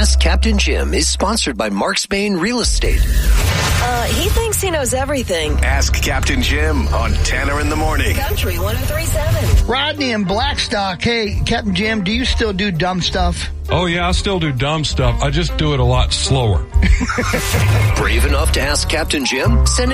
Ask Captain Jim is sponsored by Mark Spain Real Estate. He thinks he knows everything. Ask Captain Jim on Tanner in the Morning. Country 103.7. Rodney in Blackstock. Hey, Captain Jim, do you still do dumb stuff? Oh, yeah, I still do dumb stuff. I just do it a lot slower. Brave enough to ask Captain Jim? Send